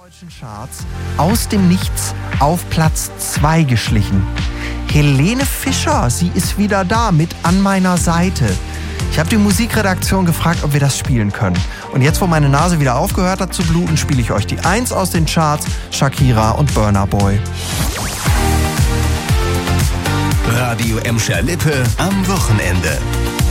deutschen Charts aus dem Nichts auf Platz 2 geschlichen. Helene Fischer, sie ist wieder da mit An meiner Seite. Ich habe die Musikredaktion gefragt, ob wir das spielen können. Und jetzt, wo meine Nase wieder aufgehört hat zu bluten, spiele ich euch die 1 aus den Charts, Shakira und Burna Boy. Radio Emscher Lippe am Wochenende.